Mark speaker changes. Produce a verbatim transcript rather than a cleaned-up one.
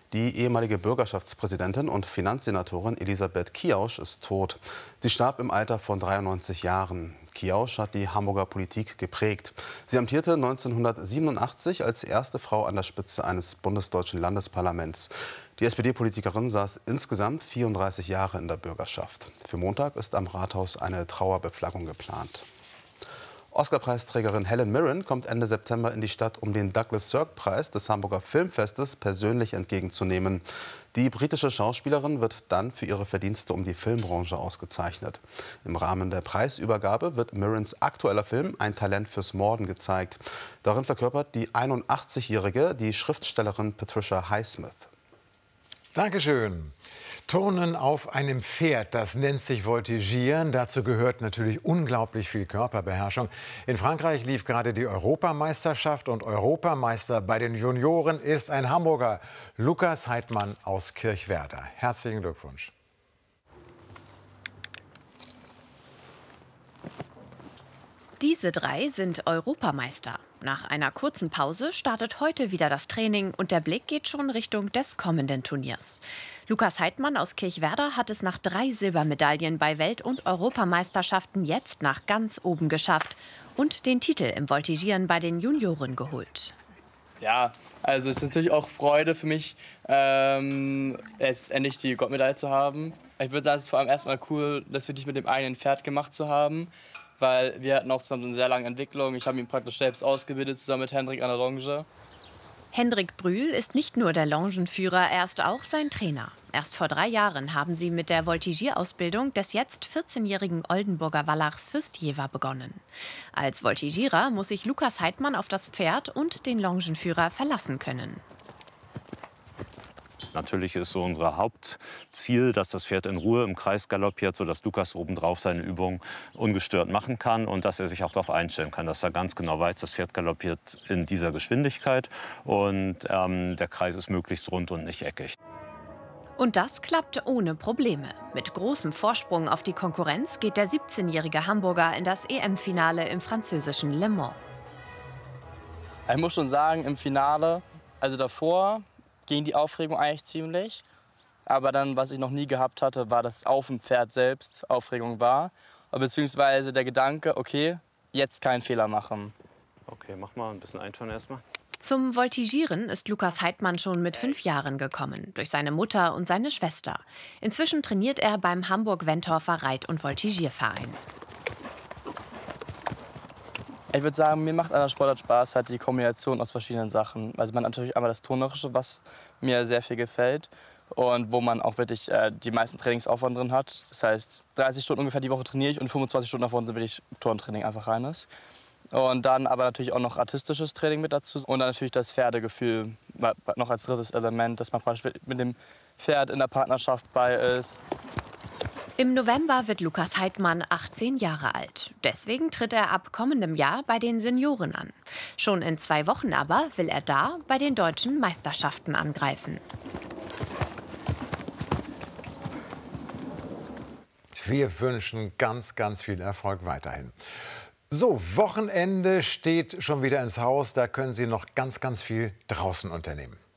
Speaker 1: Die ehemalige Bürgerschaftspräsidentin und Finanzsenatorin Elisabeth Kiausch ist tot. Sie starb im Alter von dreiundneunzig Jahren. Kiausch hat die Hamburger Politik geprägt. Sie amtierte neunzehnhundertsiebenundachtzig als erste Frau an der Spitze eines bundesdeutschen Landesparlaments. Die S P D-Politikerin saß insgesamt vierunddreißig Jahre in der Bürgerschaft. Für Montag ist am Rathaus eine Trauerbeflaggung geplant. Oscar-Preisträgerin Helen Mirren kommt Ende September in die Stadt, um den Douglas-Sirk-Preis des Hamburger Filmfestes persönlich entgegenzunehmen. Die britische Schauspielerin wird dann für ihre Verdienste um die Filmbranche ausgezeichnet. Im Rahmen der Preisübergabe wird Mirrens aktueller Film Ein Talent fürs Morden gezeigt. Darin verkörpert die einundachtzigjährige die Schriftstellerin Patricia Highsmith.
Speaker 2: Dankeschön. Turnen auf einem Pferd, das nennt sich Voltigieren. Dazu gehört natürlich unglaublich viel Körperbeherrschung. In Frankreich lief gerade die Europameisterschaft und Europameister bei den Junioren ist ein Hamburger, Lukas Heidmann aus Kirchwerder. Herzlichen Glückwunsch.
Speaker 3: Diese drei sind Europameister. Nach einer kurzen Pause startet heute wieder das Training und der Blick geht schon Richtung des kommenden Turniers. Lukas Heidmann aus Kirchwerder hat es nach drei Silbermedaillen bei Welt- und Europameisterschaften jetzt nach ganz oben geschafft und den Titel im Voltigieren bei den Junioren geholt.
Speaker 4: Ja, also es ist natürlich auch Freude für mich, ähm, jetzt endlich die Goldmedaille zu haben. Ich würde sagen, es ist vor allem erstmal cool, das wirklich mit dem eigenen Pferd gemacht zu haben. Weil wir hatten auch zusammen eine sehr lange Entwicklung. Ich habe ihn praktisch selbst ausgebildet, zusammen mit Hendrik an der Longe.
Speaker 3: Hendrik Brühl ist nicht nur der Longenführer, er ist auch sein Trainer. Erst vor drei Jahren haben sie mit der Voltigierausbildung des jetzt vierzehnjährigen Oldenburger Wallachs Fürstjever begonnen. Als Voltigierer muss sich Lukas Heidmann auf das Pferd und den Longenführer verlassen können.
Speaker 5: Natürlich ist so unser Hauptziel, dass das Pferd in Ruhe im Kreis galoppiert, sodass Lukas obendrauf seine Übung ungestört machen kann und dass er sich auch darauf einstellen kann, dass er ganz genau weiß, das Pferd galoppiert in dieser Geschwindigkeit und ähm, der Kreis ist möglichst rund und nicht eckig.
Speaker 3: Und das klappt ohne Probleme. Mit großem Vorsprung auf die Konkurrenz geht der siebzehnjährige Hamburger in das E M-Finale im französischen Le Mans.
Speaker 4: Ich muss schon sagen, im Finale, also davor, ging die Aufregung eigentlich ziemlich. Aber dann, was ich noch nie gehabt hatte, war, dass auf dem Pferd selbst Aufregung war. Beziehungsweise der Gedanke, okay, jetzt keinen Fehler machen.
Speaker 5: Okay, mach mal ein bisschen eintönen erstmal.
Speaker 3: Zum Voltigieren ist Lukas Heidmann schon mit fünf Jahren gekommen, durch seine Mutter und seine Schwester. Inzwischen trainiert er beim Hamburg-Wentorfer Reit- und Voltigierverein.
Speaker 4: Ich würde sagen, mir macht an der Sportart Spaß halt die Kombination aus verschiedenen Sachen. Also man hat natürlich einmal das Turnerische, was mir sehr viel gefällt und wo man auch wirklich äh, die meisten Trainingsaufwand drin hat. Das heißt, dreißig Stunden ungefähr die Woche trainiere ich und fünfundzwanzig Stunden davon sind wirklich Turntraining einfach reines. Und dann aber natürlich auch noch artistisches Training mit dazu und dann natürlich das Pferdegefühl noch als drittes Element, dass man praktisch mit dem Pferd in der Partnerschaft bei ist.
Speaker 3: Im November wird Lukas Heidmann achtzehn Jahre alt. Deswegen tritt er ab kommendem Jahr bei den Senioren an. Schon in zwei Wochen aber will er da bei den deutschen Meisterschaften angreifen.
Speaker 2: Wir wünschen ganz, ganz viel Erfolg weiterhin. So, Wochenende steht schon wieder ins Haus. Da können Sie noch ganz, ganz viel draußen unternehmen.